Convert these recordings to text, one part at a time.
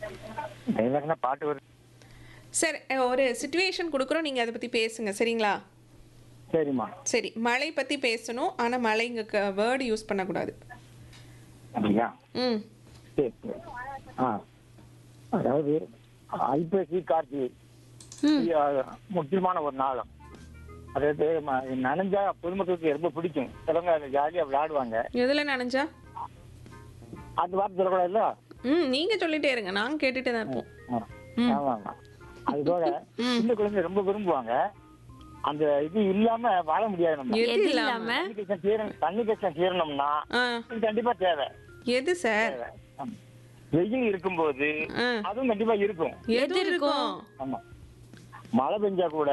டைலாக்னா பாட்டு வருது. சரி, ஒரு சிச்சுவேஷன் குடுக்குறோம். நீங்க அத பத்தி பேசுங்க. சரிங்களா? சரிம்மா. சரி. மழை பத்தி பேசணும். ஆனா மழைங்க வேர்ட் யூஸ் பண்ணக்கூடாது. அப்படியா? ம். சரி சரி. ஆ அதாவது ஐப்பசி கார்த்திகை முக்கியமான ஒரு நாள். அதாவது நனைஞ்சா பொதுமக்களுக்கு ரொம்ப பிடிக்கும். சிலவங்க அதை ஜாலியாக விளையாடுவாங்க. எதுல நனைஞ்சா? அந்த வார்த்தை சொல்லக்கூடாதுல்ல. நீங்க சொல்லிட்டே இருங்க. நாங்க கேட்டுட்டே தான் இருப்போம். ஆமா ஆமா. அது போல சின்ன குழந்தை ரொம்ப விரும்புவாங்க. அந்த இது இல்லாம வாழ முடியாது. நம்ம எது இல்லாம? தண்ணி கஷ்டம் தீரணும்னா இது கண்டிப்பா தேவை. எது சார்? தேவை. ஆமா. வெயில் இருக்கும்போது அதுவும் கண்டிப்பா இருக்கும். எது இருக்கும்? ஆமா. மழை பெஞ்சா கூட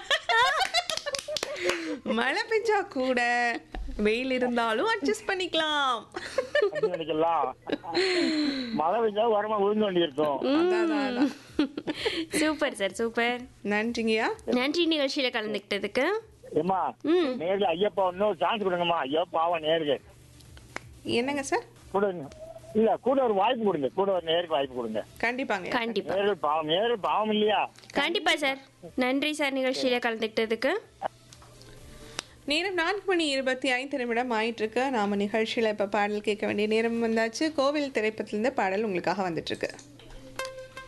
மழை பெஞ்சா கூட வெயில் இருந்தாலும் அட்ஜஸ்ட் பண்ணிக்கலாம். நினைக்கலாம். மழை பெஞ்சா உரமா விழுந்து வேண்டி இருக்கும். Super sir, super. நன்றிங்கய்யா. நன்றி நிகழ்ச்சியில கலந்துக்கிட்டதுக்கு. ஏமா நேர்ல ஐயப்பா இன்னொரு சான்ஸ் கொடுங்கம்மா. ஐயோ பாவம் நேருக்கு. என்னங்க சார்? கூட இல்ல கூட ஒரு வாய்ப்பு கொடுங்க. கூட ஒரு நேருக்கு வாய்ப்பு கொடுங்க. கண்டிப்பாங்க. கண்டிப்பா நேரு பாவம் இல்லையா? கண்டிப்பா சார். நன்றி சார் நிகழ்ச்சியில கலந்துக்கிட்டதுக்கு. நேரம் 4:25 ஆயிட்டு இருக்கு. நாம நிகழ்ச்சியில இப்ப பாடல் கேட்க வேண்டிய நேரம் வந்தாச்சு. கோவில் திரைப்படத்திலிருந்து பாடல் உங்களுக்காக வந்துட்டு இருக்கு.